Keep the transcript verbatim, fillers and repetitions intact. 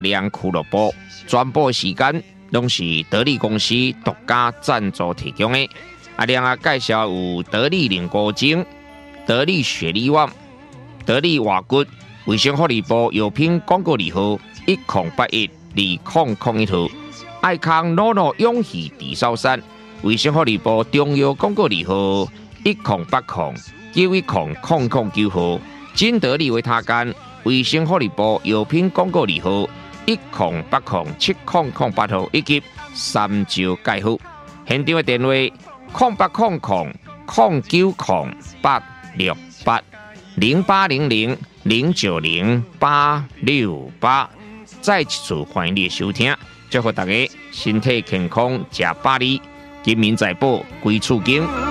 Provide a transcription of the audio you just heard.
量俱乐部，全部时间拢是得力公司独家赞助提供的。阿亮啊，介绍有得力凝固精、得力雪力旺、得力瓦骨、卫生福利部药品广告二号一零八一二零零一号，爱康诺诺永续地烧山，卫生福利部中药广告二号一零八零九一零零零九号，金得力维他干，卫生福利部药品广告二号一零八零七零零八号，以及三九介护。现场的电话零八零零零九零八六八零八零零零九零八六八。再一次欢迎你的收听，祝福大家身体健康，吃百里，金民财宝，归厝经。